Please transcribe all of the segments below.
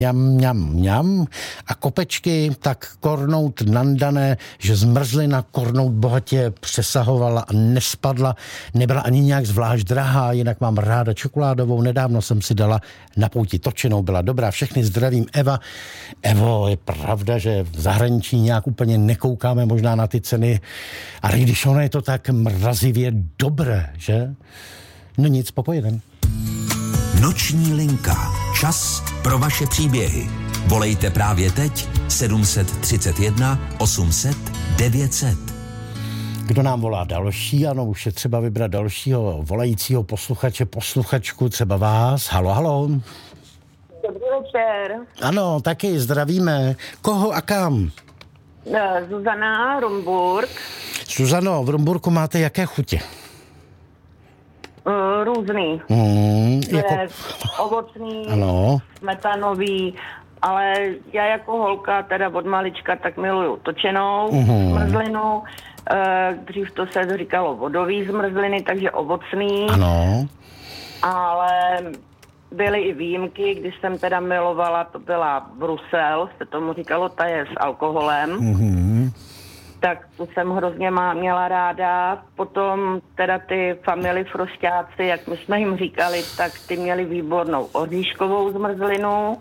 Mňam. A kopečky tak kornout nandané, že zmrzlina kornout bohatě přesahovala a nespadla. Nebyla ani nějak zvlášť drahá, jinak mám ráda čokoládovou. Nedávno jsem si dala na pouti točenou, byla dobrá. Všechny zdravím, Eva. Evo, je pravda, že v zahraničí nějak úplně nekoukáme možná na ty ceny, ale když ono je to tak mrazivě dobré, že? No nic, popojedem. Noční linka. Čas pro vaše příběhy. Volejte právě teď 731 800 900. Kdo nám volá další? Ano, už je třeba vybrat dalšího volajícího posluchače, posluchačku, třeba vás. Halo. Dobrý večer. Ano, taky zdravíme. Koho a kam? Zuzana, Rumburk. Zuzano, v Rumburku máte jaké chutě? Různý. Jako... Ovocný, ano. smetanový, ale já jako holka, teda od malička, tak miluju točenou zmrzlinu. Dřív to se říkalo vodový zmrzliny, takže ovocný. Ano. Ale byly i výjimky, když jsem teda milovala, to byla Brusel, se tomu říkalo, ta je s alkoholem. Tak to jsem hrozně měla ráda. Potom teda ty family frosťáci, jak my jsme jim říkali, tak ty měli výbornou oříškovou zmrzlinu.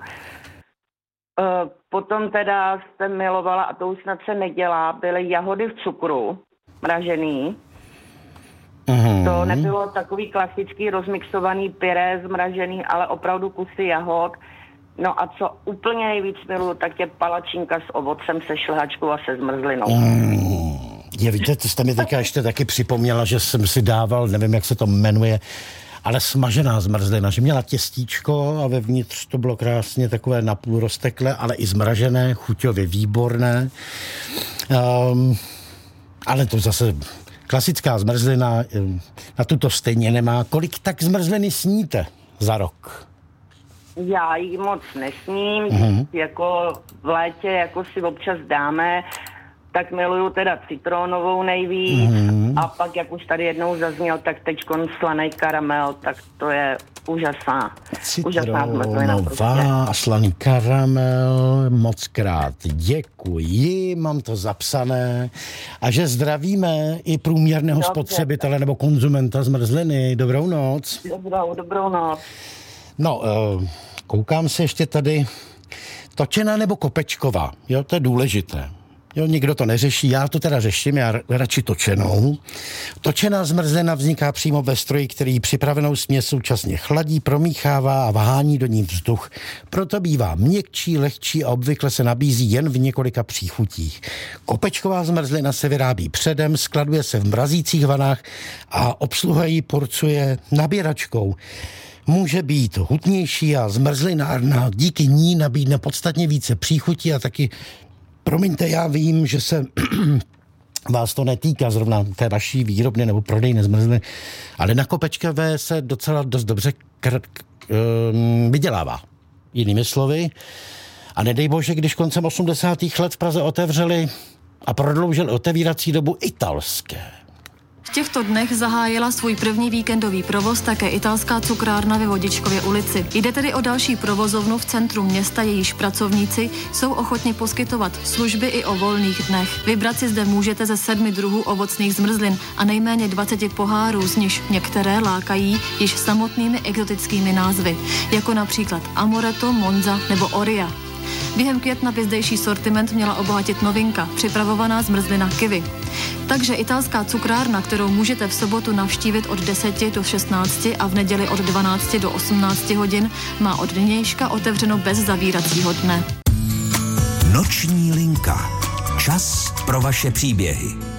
Potom teda jsem milovala, a to už snad se nedělá, byly jahody v cukru, mražený. To nebylo takový klasický rozmixovaný pyré zmražený, ale opravdu kusy jahod. No a co úplně nejvíc miluju, tak je palačinka s ovocem, se šlehačkou a se zmrzlinou. Víte, to jste mi teďka ještě taky připomněla, že jsem si dával, nevím, jak se to jmenuje, ale smažená zmrzlina, že měla těstíčko a vevnitř to bylo krásně takové napůl rozteklé, ale i zmražené, chuťově výborné. Ale to zase klasická zmrzlina na tuto stejně nemá. Kolik tak zmrzliny sníte za rok? Já jí moc nesním, jako v létě jako si občas dáme, tak miluju teda citronovou nejvíc a pak, jak už tady jednou zazněl, tak teďkon slaný karamel, tak to je úžasná zmrzlina prostě. A slaný karamel, mockrát děkuji, mám to zapsané. A že zdravíme i průměrného spotřebitele nebo konzumenta zmrzliny. Dobrou noc. Dobrou noc. No, koukám se ještě tady. Točená nebo kopečková? Jo, to je důležité. Jo, nikdo to neřeší, já to teda řeším, já radši točenou. Točená zmrzlina vzniká přímo ve stroji, který připravenou směs současně chladí, promíchává a vhání do ní vzduch. Proto bývá měkčí, lehčí a obvykle se nabízí jen v několika příchutích. Kopečková zmrzlina se vyrábí předem, skladuje se v mrazících vanách a obsluha ji porcuje nabíračkou. Může být hutnější a zmrzlinárna díky ní nabídne podstatně více příchutí a taky, promiňte, já vím, že se vás to netýká zrovna té vaší výrobny nebo prodejné zmrzliny, ale na kopečkové se docela dost dobře vydělává. Jinými slovy. A nedej bože, když koncem 80. let v Praze otevřeli a prodloužili otevírací dobu italské. V těchto dnech zahájila svůj první víkendový provoz také italská cukrárna ve Vodičkově ulici. Jde tedy o další provozovnu v centru města, jejíž pracovníci jsou ochotni poskytovat služby i o volných dnech. Vybrat si zde můžete ze 7 druhů ovocných zmrzlin a nejméně 20 pohárů, z nichž některé lákají již samotnými exotickými názvy, jako například Amoretto, Monza nebo Oria. Během května by zdejší sortiment měla obohatit novinka, připravovaná zmrzlina kiwi. Takže italská cukrárna, kterou můžete v sobotu navštívit od 10 do 16 a v neděli od 12 do 18 hodin, má od nynějška otevřeno bez zavíracího dne. Noční linka. Čas pro vaše příběhy.